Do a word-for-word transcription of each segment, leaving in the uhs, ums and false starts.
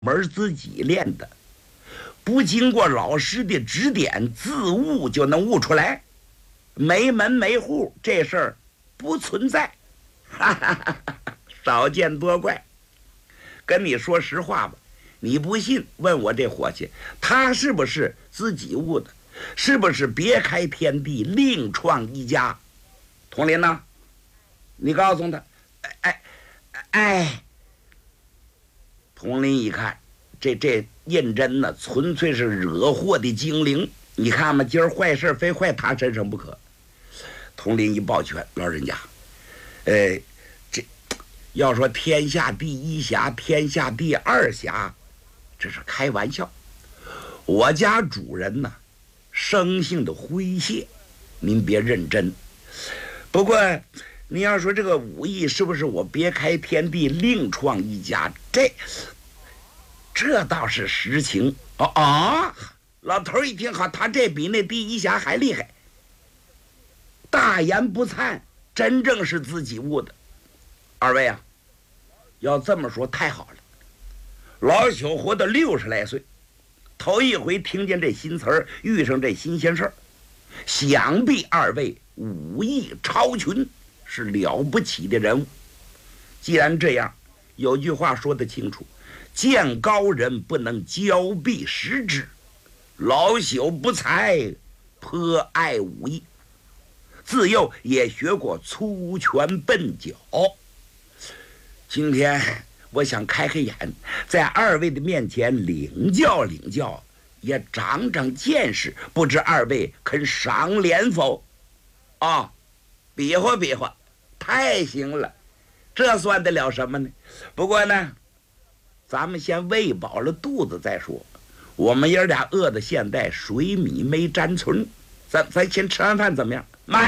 门自己练的，不经过老师的指点，自悟就能悟出来。没门没户这事儿不存在，哈哈哈哈，少见多怪。跟你说实话吧，你不信问我这伙计，他是不是自己悟的？是不是别开天地另创一家？佟林呢？你告诉他。哎哎哎！佟林一看，这这胤禛呢，纯粹是惹祸的精灵。你看嘛，今儿坏事非坏他身上不可。佟林一抱拳，老人家，呃，这要说天下第一侠，天下第二侠，这是开玩笑。我家主人呢，生性的诙谐，您别认真。不过，你要说这个武艺是不是我别开天地另创一家，这这倒是实情。哦啊！老头一听好，他这比那第一侠还厉害。大言不惭，真正是自己悟的。二位啊，要这么说太好了。老朽活到六十来岁，头一回听见这新词儿，遇上这新鲜事儿，想必二位武艺超群，是了不起的人物。既然这样，有句话说得清楚，见高人不能交臂食之。老朽不才，颇爱武艺，自幼也学过粗拳笨脚。今天我想开开眼，在二位的面前领教领教，也长长见识，不知二位肯赏脸否？啊，比划比划，太行了，这算得了什么呢？不过呢，咱们先喂饱了肚子再说。我们爷俩饿的现在水米没沾存，咱咱先吃完饭怎么样？慢！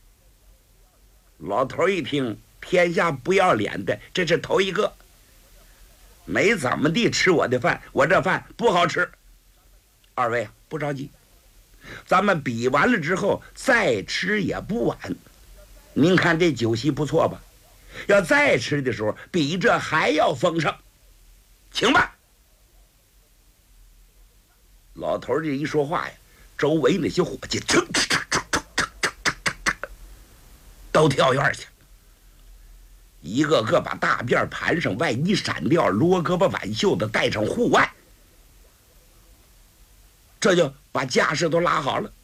老头一听，天下不要脸的，这是头一个。没怎么地吃我的饭，我这饭不好吃。二位不着急，咱们比完了之后再吃也不晚。您看这酒席不错吧？要再吃的时候，比这还要丰盛，请吧。老头这一说话呀，周围那些伙计都跳院去，一个个把大辫盘上，外衣闪掉，罗胳膊挽袖的带上护腕，这就把架势都拉好了。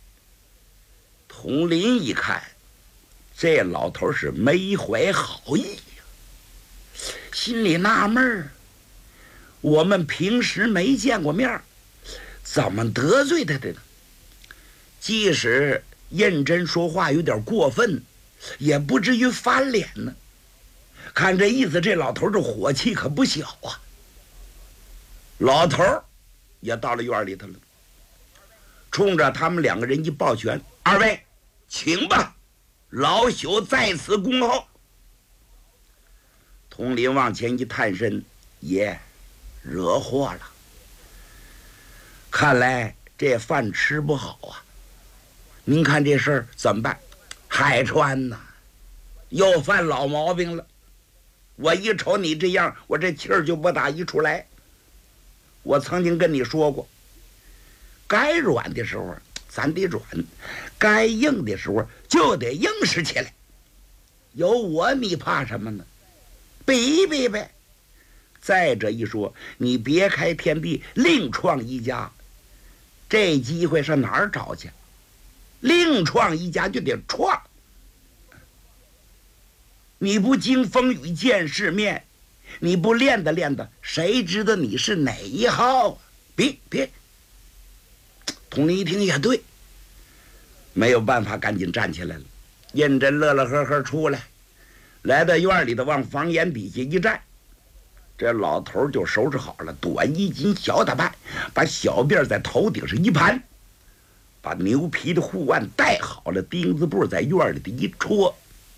佟林一看，这老头是没怀好意呀，心里纳闷儿，我们平时没见过面，怎么得罪他的呢？即使胤禛说话有点过分，也不至于翻脸呢。看这意思，这老头这火气可不小啊。老头也到了院里头了，冲着他们两个人一抱拳：“二位，请吧，老朽在此恭候。”佟林往前一探身：“爷，惹祸了。看来这饭吃不好啊，您看这事儿怎么办？海川呐，又犯老毛病了。我一瞅你这样，我这气儿就不打一处来。我曾经跟你说过，该软的时候咱得软，该硬的时候就得硬实起来。有我你怕什么呢？比一比呗。再者一说，你别开天地另创一家，这机会上哪儿找去？另创一家就得创，你不经风雨见世面，你不练的练的，谁知道你是哪一号啊？别别！佟林一听也对，没有办法，赶紧站起来了。胤禛乐乐呵呵出来，来到院里头，往房檐底下一站。这老头就收拾好了，短衣襟小打扮，把小辫在头顶上一盘，把牛皮的护腕戴好了，钉子布在院里的一戳。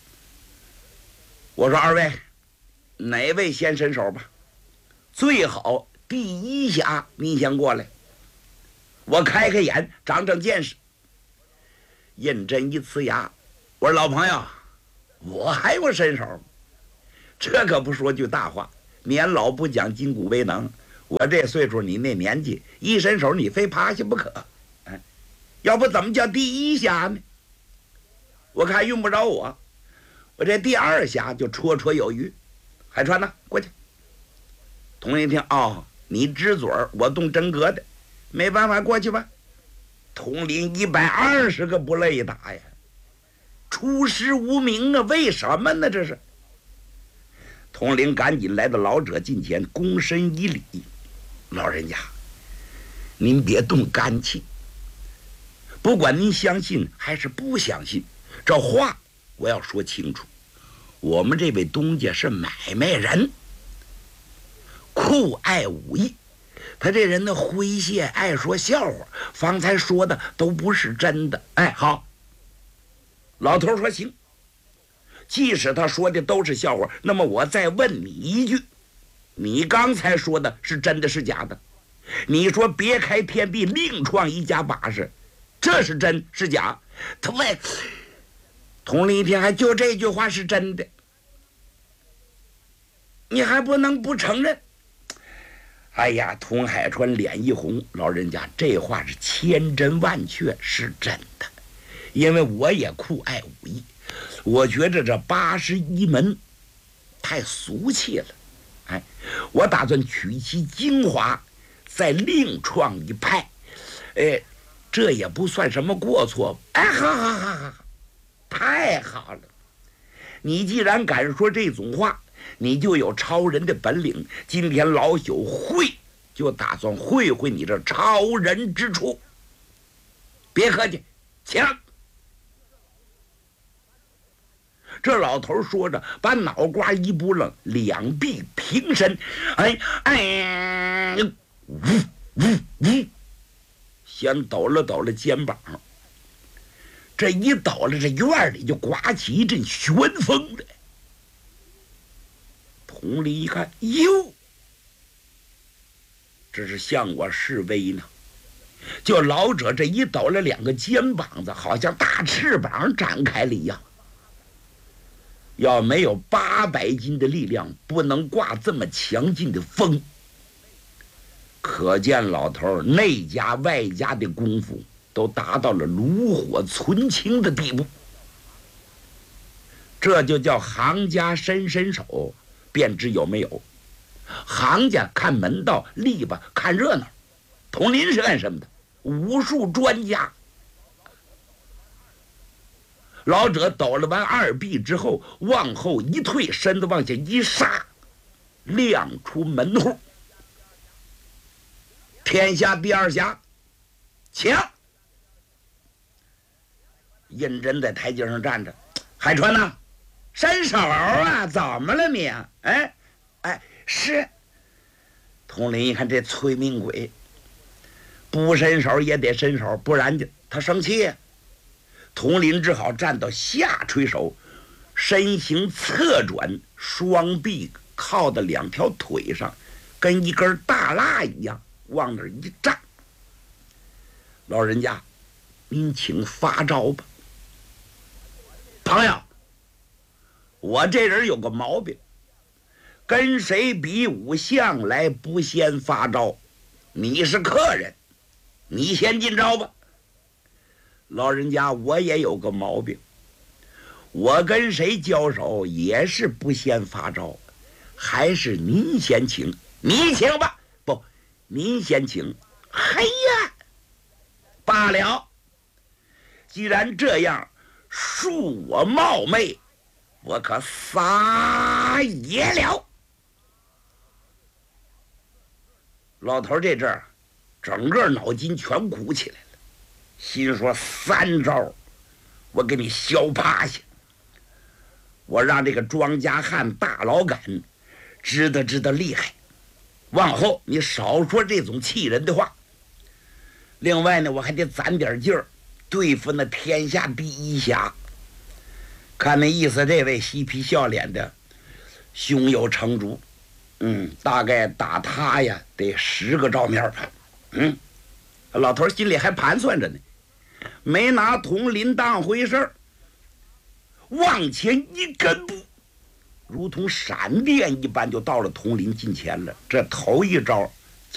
我说二位，哪位先伸手吧？最好第一侠您先过来，我开开眼，长长见识。胤禛一呲牙，我说老朋友，我还用伸手？这可不说句大话，年老不讲筋骨为能， 我这岁数，你那年纪，一伸手你非趴下不可。哎，要不怎么叫第一下呢？我看用不着我，我这第二下就绰绰有余。海川呢，过去。童林一听，哦，你支嘴儿，我动真格的，没办法，过去吧。统领一百二十个不累打呀，出师无名啊！为什么呢？这是。统领赶紧来到老者近前，躬身一礼：“老人家，您别动肝气。不管您相信还是不相信，这话我要说清楚。我们这位东家是买卖人，酷爱武艺。他这人呢诙谐，爱说笑话，方才说的都不是真的。哎，好。老头说行，即使他说的都是笑话，那么我再问你一句，你刚才说的是真的是假的？你说别开天地，另创一家把式，这是真是假？他问统领一听，还就这句话是真的，你还不能不承认？哎呀，童海川脸一红，老人家这话是千真万确，是真的。因为我也酷爱武艺，我觉着这八十一门太俗气了，哎，我打算取其精华，再另创一派，哎，这也不算什么过错。哎，好好好好，太好了！你既然敢说这种话，你就有超人的本领。今天老朽会就打算会会你这超人之处。别客气，请。这老头说着，把脑瓜一拨楞，两臂平伸，哎哎，呜呜呜，先抖了抖了肩膀。这一抖了，这院里就刮起一阵旋风来。统领一看，哟，这是向我示威呢。就老者这一抖了，两个肩膀子好像大翅膀展开了一样。要没有八百斤的力量，不能挂这么强劲的风。可见老头内家外家的功夫都达到了炉火纯青的地步。这就叫行家伸伸手，便知有没有。行家看门道，力吧看热闹。统领是干什么的？武术专家。老者抖了完二臂之后，往后一退，身子往下一杀，亮出门户。天下第二侠，请。胤禛在台阶上站着，海川呐，伸手啊，怎么了你？哎哎，是。统领一看这催命鬼，不伸手也得伸手，不然他生气呀。统领只好站到下垂手，身形侧转，双臂靠在两条腿上，跟一根大蜡一样往那儿一站。老人家，您请发招吧。朋友，我这人有个毛病，跟谁比武向来不先发招。你是客人，你先进招吧。老人家，我也有个毛病，我跟谁交手也是不先发招，还是您先请。你请吧，不，您先请。嘿呀，罢了，既然这样，恕我冒昧，我可撒野了。老头这阵儿整个脑筋全鼓起来了，心说三招我给你削趴下，我让这个庄稼汉大老杆知道知道厉害，往后你少说这种气人的话。另外呢，我还得攒点劲儿对付那天下第一侠。看那意思，这位嬉皮笑脸的胸有成竹，嗯，大概打他呀得十个照面吧。嗯，老头心里还盘算着呢，没拿统领当回事儿，往前一跟步，如同闪电一般就到了统领近前了。这头一招